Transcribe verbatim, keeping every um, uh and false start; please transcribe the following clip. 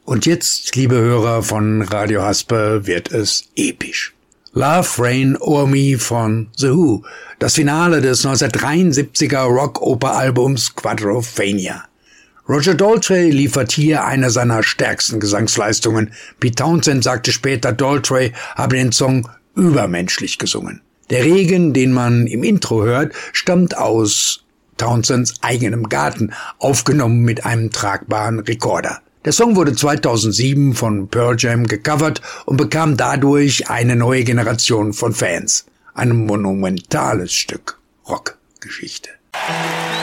Und jetzt, liebe Hörer von Radio Hasper, wird es episch. Love Reign O'er Me von The Who, das Finale des neunzehnhundertdreiundsiebziger Rock-Oper-Albums Quadrophenia. Roger Daltrey liefert hier eine seiner stärksten Gesangsleistungen. Pete Townshend sagte später, Daltrey habe den Song übermenschlich gesungen. Der Regen, den man im Intro hört, stammt aus Townsends eigenem Garten, aufgenommen mit einem tragbaren Rekorder. Der Song wurde zweitausendsieben von Pearl Jam gecovert und bekam dadurch eine neue Generation von Fans. Ein monumentales Stück Rockgeschichte.